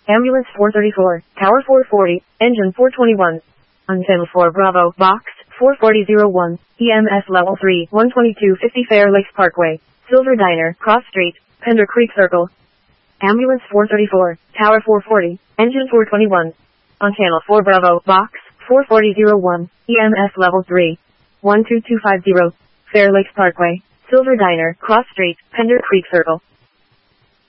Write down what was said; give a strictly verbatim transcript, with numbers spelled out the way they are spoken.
Ambulance four thirty-four, Tower four forty, Engine four twenty-one. On Channel four Bravo, Box four forty oh one, E M S Level three, one twenty-two fifty Fair Lakes Parkway, Silver Diner, Cross Street, Pender Creek Circle. Ambulance four thirty-four, Tower four forty, Engine four twenty-one. On Channel four Bravo, Box four forty oh one, E M S Level three, one two two five zero, Fair Lakes Parkway, Silver Diner, Cross Street, Pender Creek Circle.